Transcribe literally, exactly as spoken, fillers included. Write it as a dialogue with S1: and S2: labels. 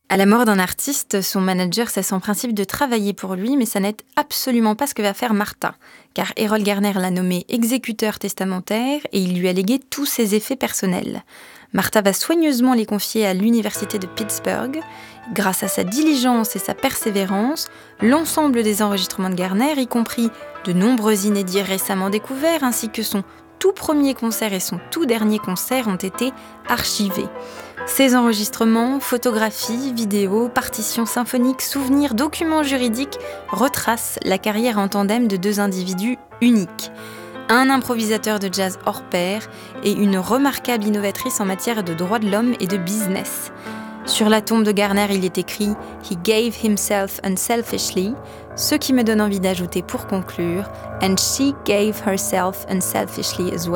S1: À la mort d'un artiste, son manager cesse en principe de travailler pour lui, mais ça n'aide absolument pas ce que va faire Martha, car Errol Garner l'a nommé exécuteur testamentaire et il lui a légué tous ses effets personnels. Martha va soigneusement les confier à l'université de Pittsburgh. Grâce à sa diligence et sa persévérance, l'ensemble des enregistrements de Garner, y compris de nombreux inédits récemment découverts, ainsi que son tout premier concert et son tout dernier concert ont été archivés. Ces enregistrements, photographies, vidéos, partitions symphoniques, souvenirs, documents juridiques retracent la carrière en tandem de deux individus uniques. Un improvisateur de jazz hors pair et une remarquable innovatrice en matière de droits de l'homme et de business. Sur la tombe de Garner, il est écrit « He gave himself unselfishly », ce qui me donne envie d'ajouter pour conclure « And she gave herself unselfishly as well ».